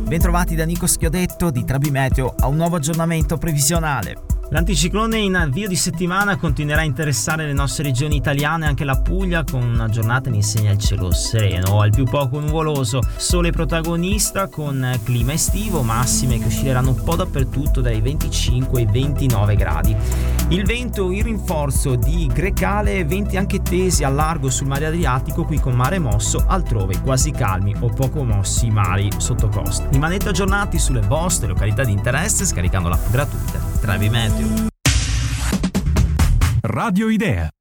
Bentrovati da Nico Schiodetto di Trabimeteo a un nuovo aggiornamento previsionale. L'anticiclone in avvio di settimana continuerà a interessare le nostre regioni italiane, anche la Puglia, con una giornata in insegna al cielo sereno, al più poco nuvoloso, sole protagonista con clima estivo, massime che oscilleranno un po' dappertutto dai 25 ai 29 gradi. Il vento in rinforzo di grecale, venti anche tesi a largo sul mare Adriatico, qui con mare mosso, altrove quasi calmi o poco mossi i mari sotto costa. Rimanete aggiornati sulle vostre località di interesse scaricando l'app gratuita Trabimeteo. Radio Idea.